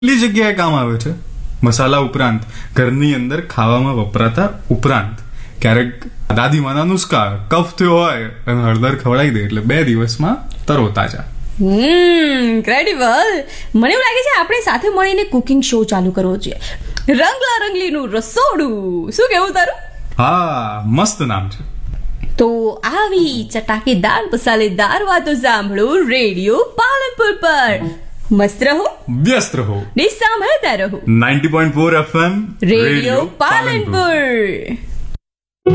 કેટલી જગ્યાએ કામ આવે છે. મસાલા ઉપરાંત ઘરની અંદર ખાવામાં વપરાતા ઉપરાંત ક્યારેક દાદીમાના નુસ્ખા, કફ થયો હોય અને હળદર ખવડાવી દે એટલે 2 દિવસમાં તરોતાજા. ઇન્ક્રેડિબલ. મને એવું લાગે છે આપણે સાથે મળીને કુકિંગ શો ચાલુ કરવો જોઈએ. રંગલા રંગલીનું રસોડું. શું કેવું તારું? હા, મસ્ત નામ છે. તો આવી ચટાકેદાર મસાલેદાર વાતો સાંભળો રેડિયો પાલનપુર પર. મસ્ત રહો, વ્યસ્ત રહો ને સાંભળતા રહો 90.4 FM રેડિયો પાલનપુર.